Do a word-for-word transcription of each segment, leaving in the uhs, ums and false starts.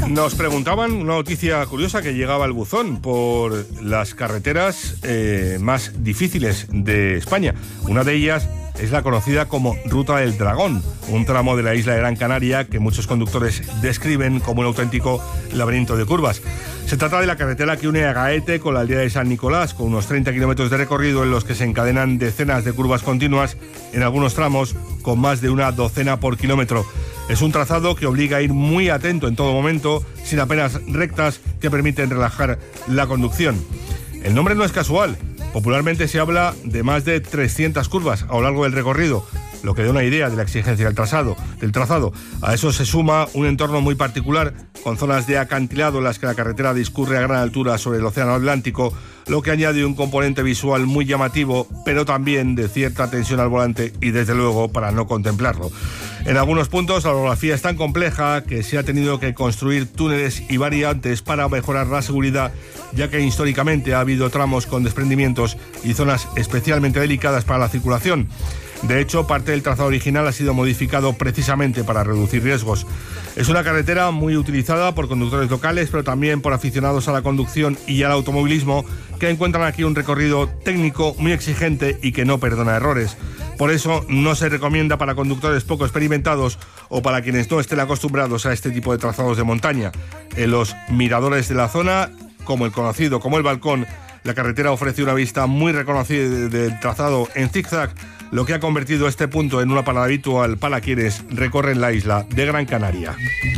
Nos preguntaban una noticia curiosa que llegaba al buzón por las carreteras eh, más difíciles de España. Una de ellas es la conocida como Ruta del Dragón, un tramo de la isla de Gran Canaria que muchos conductores describen como un auténtico laberinto de curvas. Se trata de la carretera que une a Gaete con la aldea de San Nicolás, con unos treinta kilómetros de recorrido en los que se encadenan decenas de curvas continuas, en algunos tramos con más de una docena por kilómetro. Es un trazado que obliga a ir muy atento en todo momento, sin apenas rectas que permiten relajar la conducción. El nombre no es casual. Popularmente se habla de más de trescientas curvas a lo largo del recorrido, lo que da una idea de la exigencia del trazado, del trazado. A eso se suma un entorno muy particular, con zonas de acantilado en las que la carretera discurre a gran altura sobre el océano Atlántico, lo que añade un componente visual muy llamativo, pero también de cierta tensión al volante y desde luego para no contemplarlo. En algunos puntos la orografía es tan compleja que se ha tenido que construir túneles y variantes para mejorar la seguridad, ya que históricamente ha habido tramos con desprendimientos y zonas especialmente delicadas para la circulación. De hecho, parte del trazado original ha sido modificado precisamente para reducir riesgos. Es una carretera muy utilizada por conductores locales, pero también por aficionados a la conducción y al automovilismo, que encuentran aquí un recorrido técnico muy exigente y que no perdona errores. Por eso no se recomienda para conductores poco experimentados o para quienes no estén acostumbrados a este tipo de trazados de montaña. En los miradores de la zona, como el conocido como el Balcón, la carretera ofrece una vista muy reconocida del trazado en zigzag, lo que ha convertido este punto en una parada habitual para quienes recorren la isla de Gran Canaria.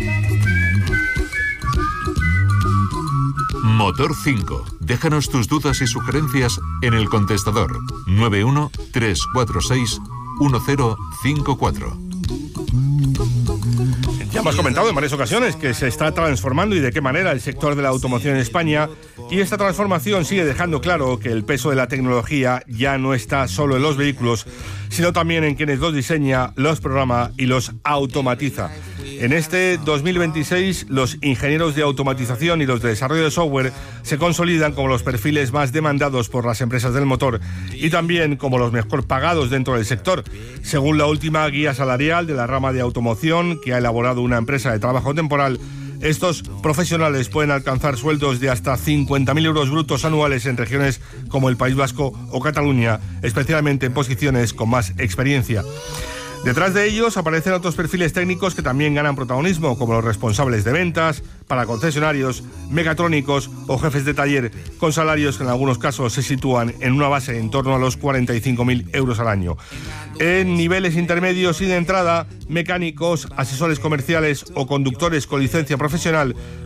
Motor cinco. Déjanos tus dudas y sugerencias en el contestador nueve uno tres cuatro seis uno cero cinco cuatro. Ya hemos comentado en varias ocasiones que se está transformando y de qué manera el sector de la automoción en España, y esta transformación sigue dejando claro que el peso de la tecnología ya no está solo en los vehículos, sino también en quienes los diseña, los programa y los automatiza. En este dos mil veintiséis, los ingenieros de automatización y los de desarrollo de software se consolidan como los perfiles más demandados por las empresas del motor y también como los mejor pagados dentro del sector. Según la última guía salarial de la rama de automoción que ha elaborado una empresa de trabajo temporal, estos profesionales pueden alcanzar sueldos de hasta cincuenta mil euros brutos anuales en regiones como el País Vasco o Cataluña, especialmente en posiciones con más experiencia. Detrás de ellos aparecen otros perfiles técnicos que también ganan protagonismo, como los responsables de ventas, para concesionarios, mecatrónicos o jefes de taller, con salarios que en algunos casos se sitúan en una base en torno a los cuarenta y cinco mil euros al año. En niveles intermedios y de entrada, mecánicos, asesores comerciales o conductores con licencia profesional